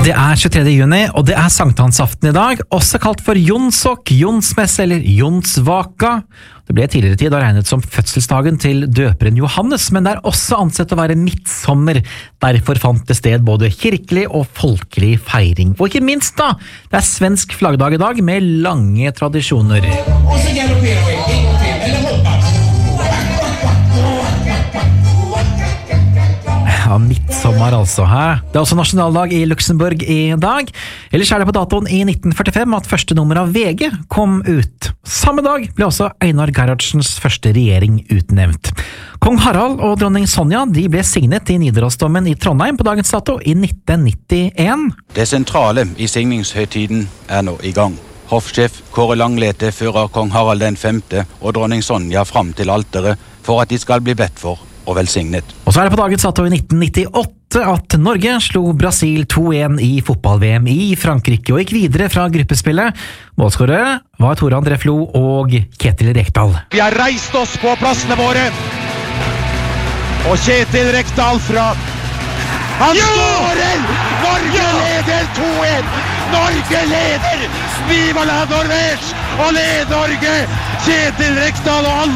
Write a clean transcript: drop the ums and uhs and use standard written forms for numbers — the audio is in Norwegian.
Det 23. juni, og det sankthansaften i dag, også kalt for Jonsok, Jonsmesse eller Jonsvaka. Det ble tidligere tid regnet som fødselsdagen til døperen Johannes, men det også ansett å være midtsommer. Derfor fant det sted både kirkelig og folkelig feiring. Og ikke minst da, det svensk flaggdag i dag med lange tradisjoner. Og så galopperer vi en gang til, eller hopper. Ja, midtsommer altså, hæ? Det også nasjonaldag i Luxembourg i dag. Ellers det på datoen i 1945 at første nummer av VG kom ut. Samme dag ble også Einar Gerhardsens første regjering utnevnt. Kong Harald og dronning Sonja de ble signet i Nidarosdomen i Trondheim på dagens dato i 1991. Det sentrale i signingshøytiden nå i gang. Hoffsjef Kåre Langlete fører kong Harald den 5. og dronning Sonja fram til alteret for at de skal bli bedt for og velsignet. Og så det på dagens dato i 1998 at Norge slo Brasil 2-1 i fotball-VM i Frankrike og gikk videre fra gruppespillet. Målskårere var Tore André Flo og Kjetil Rekdal. Vi har reist oss på plassene våre, og Kjetil Rekdal fra... Han skårer! Norge leder 2-1! Norge leder! Viva la Norvège! Og led Norge! Kjetil Rekdal og alle